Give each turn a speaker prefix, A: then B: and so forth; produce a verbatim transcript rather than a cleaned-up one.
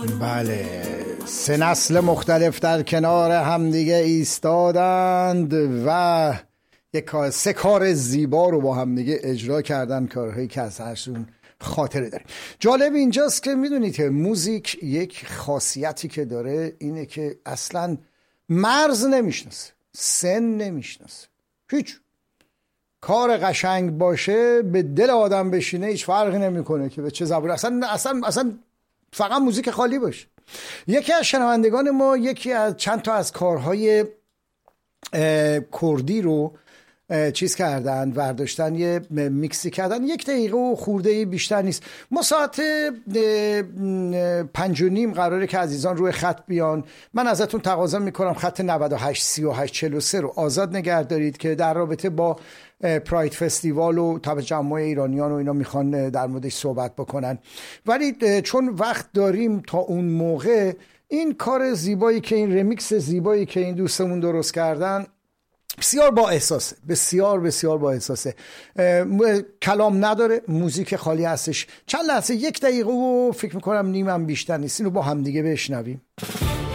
A: بله، سه نسل مختلف در کنار همدیگه ایستادند و یک کار سه کار زیبا رو با همدیگه اجرا کردن، کارهایی که از هرشون خاطره داریم. جالب اینجاست که میدونید که موزیک یک خاصیتی که داره اینه که اصلا مرز نمیشناسه، سن نمیشناسه، هیچ. کار قشنگ باشه به دل آدم بشینه هیچ فرقی نمیکنه که به چه زبانی، اصلا اصلا اصلا فقط موزیک خالی باشه. یکی از شنوندگان ما یکی از چند تا از کارهای کردی رو چیز کردن، ورداشتن، یه میکسی کردن، یک دقیقه و خورده بیشتر نیست. ما ساعت پنج و نیم قراره که عزیزان روی خط بیان. من ازتون تقاضا میکنم خط نود و هشت سی و هشت چهل و سه رو آزاد نگه دارید که در رابطه با پراید فستیوال و تجمع ایرانیان و اینا میخوان در موردش صحبت بکنن، ولی چون وقت داریم تا اون موقع این کار زیبایی که این رمیکس زیبایی که این دوستمون درست کردن بسیار با احساسه، بسیار بسیار با احساسه. کلام نداره، موزیک خالی هستش. چند لحظه، یک دقیقه و فکر میکنم نیمم بیشتر نیست، اینو با هم دیگه بشنویم.